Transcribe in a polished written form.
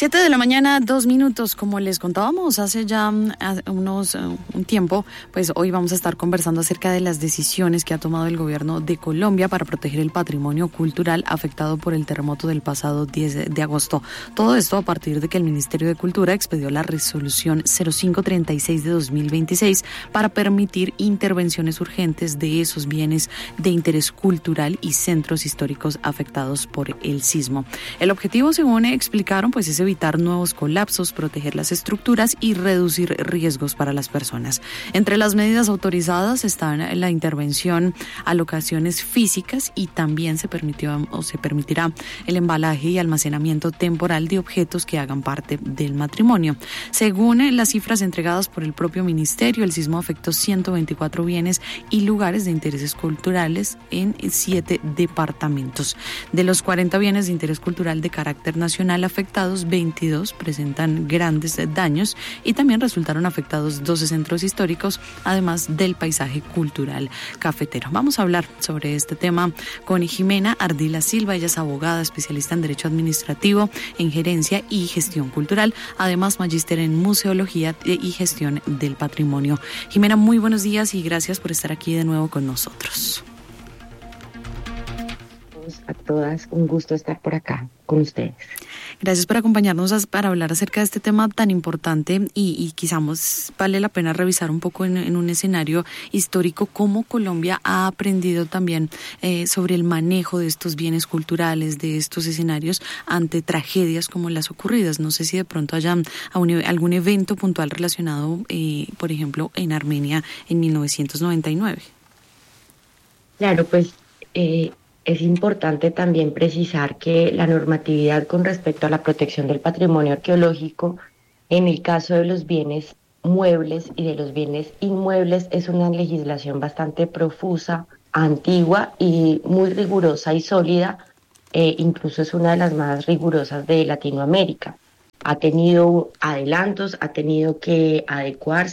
7 de la mañana, 2 minutos. Como les contábamos hace ya un tiempo, pues hoy vamos a estar conversando acerca de las decisiones que ha tomado el gobierno de Colombia para proteger el patrimonio cultural afectado por el terremoto del pasado 10 de agosto. Todo esto a partir de que el Ministerio de Cultura expedió la resolución 0536 de 2026 para permitir intervenciones urgentes de esos bienes de interés cultural y centros históricos afectados por el sismo. El objetivo, según explicaron, pues es evitar nuevos colapsos, proteger las estructuras y reducir riesgos para las personas. Entre las medidas autorizadas están la intervención a locaciones físicas y también se permitirá el embalaje y almacenamiento temporal de objetos que hagan parte del patrimonio. Según las cifras entregadas por el propio ministerio, el sismo afectó 124 bienes y lugares de intereses culturales en 7 departamentos. De los 40 bienes de interés cultural de carácter nacional afectados, 22 presentan grandes daños y también resultaron afectados 12 centros históricos, además del paisaje cultural cafetero. Vamos a hablar sobre este tema con Jimena Ardila Silva. Ella es abogada, especialista en Derecho Administrativo, en Gerencia y Gestión Cultural, además magíster en Museología y Gestión del Patrimonio. Jimena, muy buenos días y gracias por estar aquí de nuevo con nosotros. A todas, un gusto estar por acá con ustedes. Gracias por acompañarnos para hablar acerca de este tema tan importante y quizás vale la pena revisar un poco en un escenario histórico cómo Colombia ha aprendido también sobre el manejo de estos bienes culturales, de estos escenarios ante tragedias como las ocurridas. No sé si de pronto haya algún evento puntual relacionado, por ejemplo, en Armenia en 1999. Claro, pues es importante también precisar que la normatividad con respecto a la protección del patrimonio arqueológico, en el caso de los bienes muebles y de los bienes inmuebles, es una legislación bastante profusa, antigua y muy rigurosa y sólida, incluso es una de las más rigurosas de Latinoamérica. Ha tenido adelantos, ha tenido que adecuarse